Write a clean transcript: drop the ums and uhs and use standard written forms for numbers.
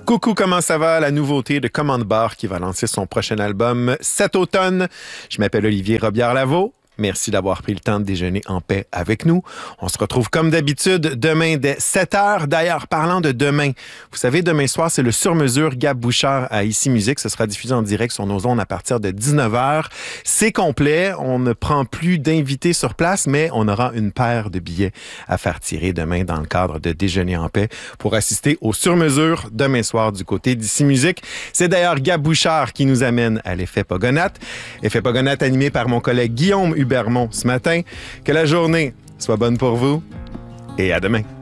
Coucou, comment ça va? La nouveauté de Command Bar qui va lancer son prochain album cet automne. Je m'appelle Olivier Robillard-Lavaux. Merci d'avoir pris le temps de déjeuner en paix avec nous. On se retrouve comme d'habitude demain dès 7h. D'ailleurs, parlant de demain, vous savez, demain soir, c'est le sur-mesure Gab Bouchard à Ici Musique. Ce sera diffusé en direct sur nos ondes à partir de 19h. C'est complet. On ne prend plus d'invités sur place, mais on aura une paire de billets à faire tirer demain dans le cadre de Déjeuner en paix pour assister au sur-mesure demain soir du côté d'Ici Musique. C'est d'ailleurs Gab Bouchard qui nous amène à l'Effet Pogonate. Effet Pogonate animé par mon collègue Guillaume Hubermont ce matin. Que la journée soit bonne pour vous et à demain.